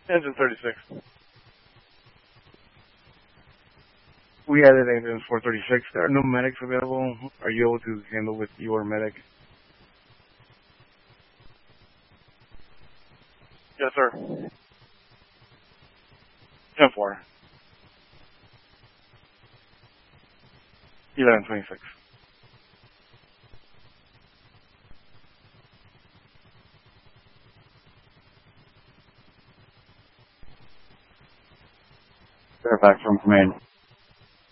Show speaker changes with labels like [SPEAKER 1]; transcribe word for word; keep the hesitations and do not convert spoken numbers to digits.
[SPEAKER 1] Engine thirty-six. We added engine four thirty-six. There are no medics available. Are you able to handle with your medic? Yes, sir. ten four. eleven twenty-six. They're back from command.